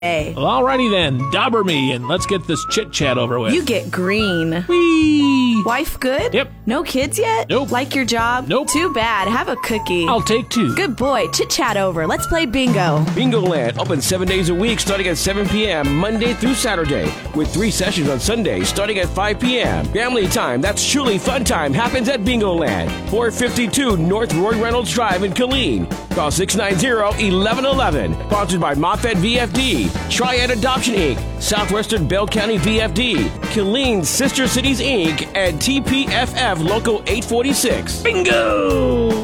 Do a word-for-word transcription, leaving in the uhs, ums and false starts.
Hey. Well, alrighty then. Dobber me and let's get this chit-chat over with. You get green. Whee! Wife good? Yep. No kids yet? Nope. Like your job? Nope. Too bad. Have a cookie. I'll take two. Good boy. Chit-chat over. Let's play bingo. Bingo Land, open seven days a week starting at seven p.m. Monday through Saturday, with three sessions on Sundays starting at five p.m. Family time, that's truly fun time, happens at Bingo Land, four fifty-two North Roy Reynolds Drive in Killeen. Call six nine zero, one one one one. Sponsored by Moffett V F D, Triad Adoption Incorporated, Southwestern Bell County V F D, Killeen Sister Cities Incorporated, and T P F F Local eight forty-six. Bingo!